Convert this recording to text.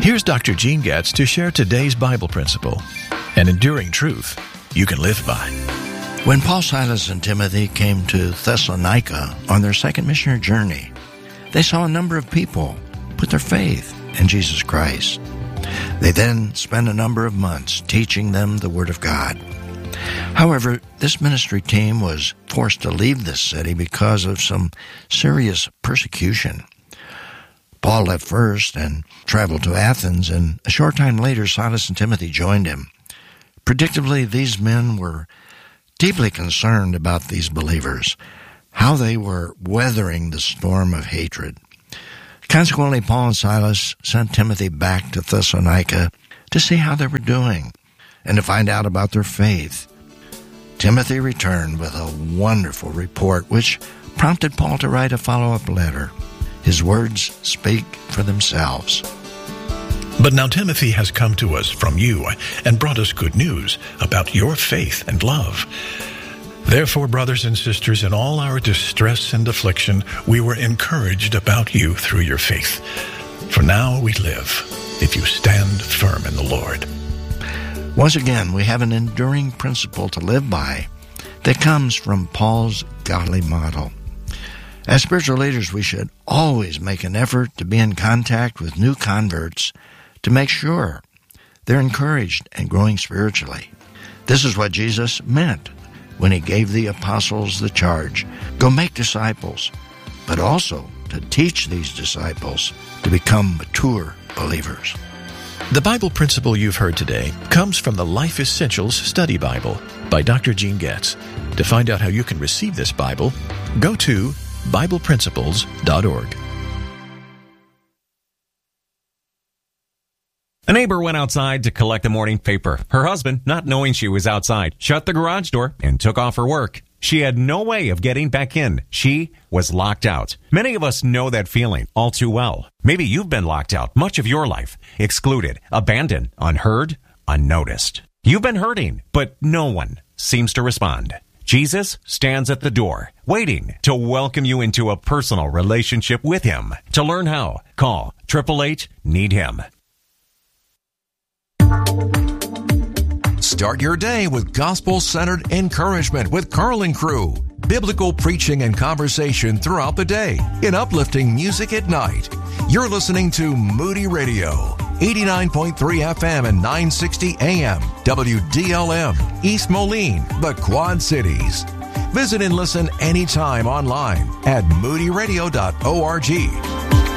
Here's Dr. Gene Getz to share today's Bible principle, an enduring truth you can live by. When Paul, Silas, and Timothy came to Thessalonica on their second missionary journey, they saw a number of people put their faith in Jesus Christ. They then spent a number of months teaching them the Word of God. However, this ministry team was forced to leave this city because of some serious persecution. Paul left first and traveled to Athens, and a short time later, Silas and Timothy joined him. Predictably, these men were deeply concerned about these believers, how they were weathering the storm of hatred. Consequently, Paul and Silas sent Timothy back to Thessalonica to see how they were doing and to find out about their faith. Timothy returned with a wonderful report, which prompted Paul to write a follow-up letter. His words speak for themselves. But now Timothy has come to us from you and brought us good news about your faith and love. Therefore, brothers and sisters, in all our distress and affliction, we were encouraged about you through your faith. For now we live, if you stand firm in the Lord. Once again, we have an enduring principle to live by that comes from Paul's godly model. As spiritual leaders, we should always make an effort to be in contact with new converts to make sure they're encouraged and growing spiritually. This is what Jesus meant when he gave the apostles the charge, go make disciples, but also to teach these disciples to become mature believers. The Bible principle you've heard today comes from the Life Essentials Study Bible by Dr. Gene Getz. To find out how you can receive this Bible, go to BiblePrinciples.org. A neighbor went outside to collect the morning paper. Her husband, not knowing she was outside, shut the garage door and took off her work. She had no way of getting back in. She was locked out. Many of us know that feeling all too well. Maybe you've been locked out much of your life, excluded, abandoned, unheard, unnoticed. You've been hurting, but no one seems to respond. Jesus stands at the door, waiting to welcome you into a personal relationship with him. To learn how, call 888-NEED-HIM. Start your day with gospel-centered encouragement with Carl and Crew. Biblical preaching and conversation throughout the day in uplifting music at night. You're listening to Moody Radio, 89.3 FM and 960 AM, WDLM, East Moline, the Quad Cities. Visit and listen anytime online at moodyradio.org.